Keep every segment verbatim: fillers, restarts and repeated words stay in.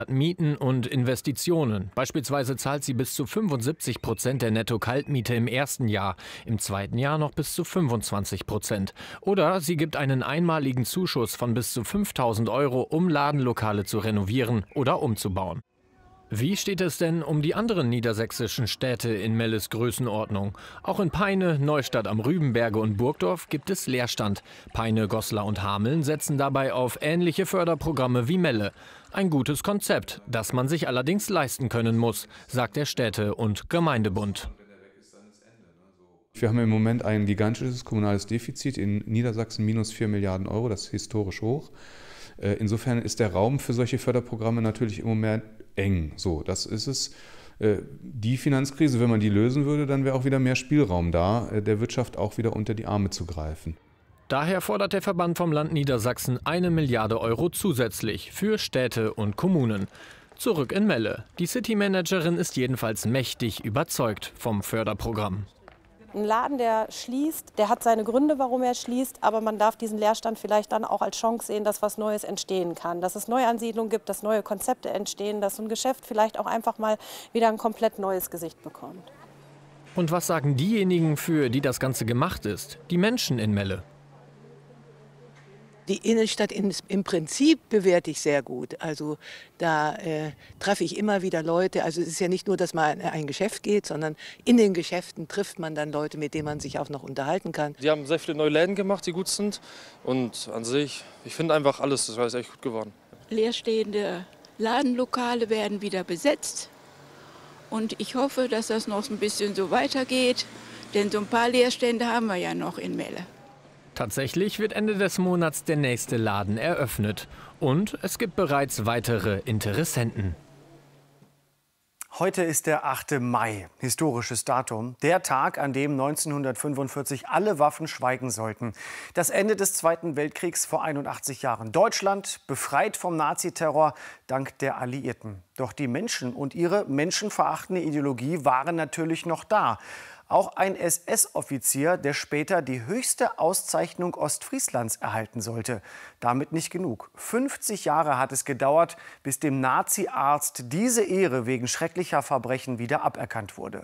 Mieten und Investitionen. Beispielsweise zahlt sie bis zu fünfundsiebzig Prozent der Netto-Kaltmiete im ersten Jahr, im zweiten Jahr noch bis zu fünfundzwanzig Prozent. Oder sie gibt einen einmaligen Zuschuss von bis zu fünftausend Euro, um Ladenlokale zu renovieren oder umzubauen. Wie steht es denn um die anderen niedersächsischen Städte in Melles Größenordnung? Auch in Peine, Neustadt am Rübenberge und Burgdorf gibt es Leerstand. Peine, Goslar und Hameln setzen dabei auf ähnliche Förderprogramme wie Melle. Ein gutes Konzept, das man sich allerdings leisten können muss, sagt der Städte- und Gemeindebund. Wir haben im Moment ein gigantisches kommunales Defizit in Niedersachsen, minus vier Milliarden Euro, das ist historisch hoch. Insofern ist der Raum für solche Förderprogramme natürlich im Moment eng. So, das ist es. Die Finanzkrise, wenn man die lösen würde, dann wäre auch wieder mehr Spielraum da, der Wirtschaft auch wieder unter die Arme zu greifen. Daher fordert der Verband vom Land Niedersachsen eine Milliarde Euro zusätzlich für Städte und Kommunen. Zurück in Melle. Die City-Managerin ist jedenfalls mächtig überzeugt vom Förderprogramm. Ein Laden, der schließt, der hat seine Gründe, warum er schließt, aber man darf diesen Leerstand vielleicht dann auch als Chance sehen, dass was Neues entstehen kann, dass es Neuansiedlungen gibt, dass neue Konzepte entstehen, dass so ein Geschäft vielleicht auch einfach mal wieder ein komplett neues Gesicht bekommt. Und was sagen diejenigen, für die das Ganze gemacht ist, die Menschen in Melle? Die Innenstadt in, im Prinzip bewerte ich sehr gut. Also da äh, treffe ich immer wieder Leute. Also es ist ja nicht nur, dass man in ein Geschäft geht, sondern in den Geschäften trifft man dann Leute, mit denen man sich auch noch unterhalten kann. Die haben sehr viele neue Läden gemacht, die gut sind. Und an sich, ich finde einfach alles, das ist echt gut geworden. Leerstehende Ladenlokale werden wieder besetzt. Und ich hoffe, dass das noch ein bisschen so weitergeht. Denn so ein paar Leerstände haben wir ja noch in Melle. Tatsächlich wird Ende des Monats der nächste Laden eröffnet. Und es gibt bereits weitere Interessenten. Heute ist der achte Mai, historisches Datum. Der Tag, an dem neunzehnhundertfünfundvierzig alle Waffen schweigen sollten. Das Ende des Zweiten Weltkriegs vor einundachtzig Jahren. Deutschland befreit vom Naziterror dank der Alliierten. Doch die Menschen und ihre menschenverachtende Ideologie waren natürlich noch da. Auch ein S S-Offizier, der später die höchste Auszeichnung Ostfrieslands erhalten sollte. Damit nicht genug. fünfzig Jahre hat es gedauert, bis dem Nazi-Arzt diese Ehre wegen schrecklicher Verbrechen wieder aberkannt wurde.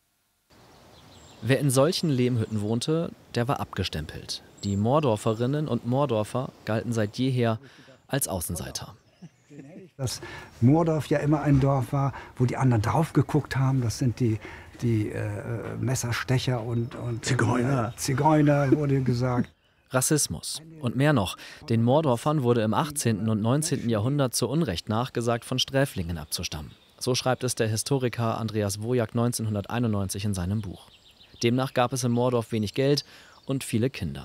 Wer in solchen Lehmhütten wohnte, der war abgestempelt. Die Mordorferinnen und Mordorfer galten seit jeher als Außenseiter. Dass Mordorf ja immer ein Dorf war, wo die anderen drauf geguckt haben. Das sind die Die äh, Messerstecher und, und Zigeuner. Äh, Zigeuner, wurde gesagt. Rassismus. Und mehr noch, den Mordorfern wurde im achtzehnten und neunzehnten Jahrhundert zu Unrecht nachgesagt, von Sträflingen abzustammen. So schreibt es der Historiker Andreas Wojak neunzehnhunderteinundneunzig in seinem Buch. Demnach gab es im Mordorf wenig Geld und viele Kinder.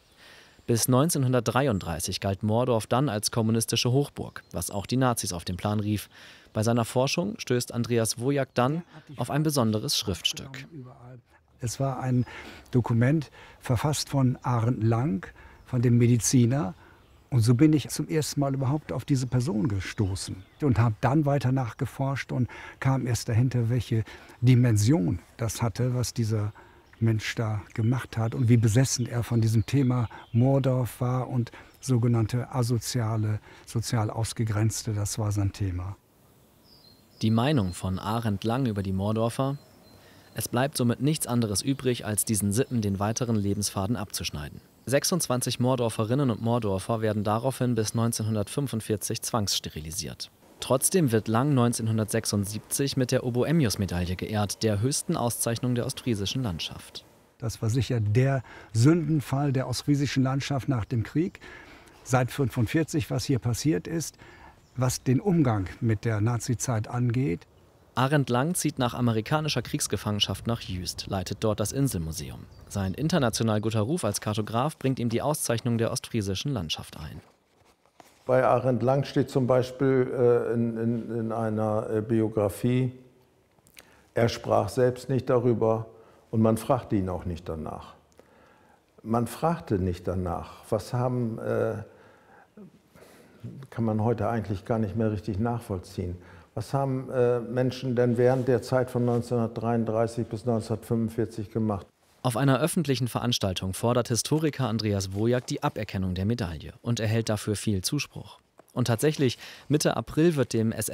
Bis neunzehnhundertdreiunddreißig galt Mordorf dann als kommunistische Hochburg, was auch die Nazis auf den Plan rief. Bei seiner Forschung stößt Andreas Wojak dann auf ein besonderes Schriftstück. Es war ein Dokument verfasst von Arend Lang, von dem Mediziner. Und so bin ich zum ersten Mal überhaupt auf diese Person gestoßen und habe dann weiter nachgeforscht und kam erst dahinter, welche Dimension das hatte, was dieser Mensch da gemacht hat und wie besessen er von diesem Thema Mordorf war und sogenannte asoziale, sozial Ausgegrenzte, das war sein Thema. Die Meinung von Arend Lang über die Mordorfer? Es bleibt somit nichts anderes übrig, als diesen Sippen den weiteren Lebensfaden abzuschneiden. sechsundzwanzig Mordorferinnen und Mordorfer werden daraufhin bis neunzehnhundertfünfundvierzig zwangssterilisiert. Trotzdem wird Lang neunzehnhundertsechsundsiebzig mit der Oboemmius-Medaille geehrt, der höchsten Auszeichnung der ostfriesischen Landschaft. Das war sicher der Sündenfall der ostfriesischen Landschaft nach dem Krieg. Seit neunzehnhundertfünfundvierzig, was hier passiert ist, was den Umgang mit der Nazizeit angeht. Arend Lang zieht nach amerikanischer Kriegsgefangenschaft nach Jüst, leitet dort das Inselmuseum. Sein international guter Ruf als Kartograf bringt ihm die Auszeichnung der ostfriesischen Landschaft ein. Bei Arend Lang steht zum Beispiel äh, in, in, in einer äh, Biografie, er sprach selbst nicht darüber und man fragte ihn auch nicht danach. Man fragte nicht danach, was haben, äh, kann man heute eigentlich gar nicht mehr richtig nachvollziehen, was haben äh, Menschen denn während der Zeit von neunzehnhundertdreiunddreißig bis neunzehnhundertfünfundvierzig gemacht? Auf einer öffentlichen Veranstaltung fordert Historiker Andreas Wojak die Aberkennung der Medaille und erhält dafür viel Zuspruch. Und tatsächlich, Mitte April wird dem S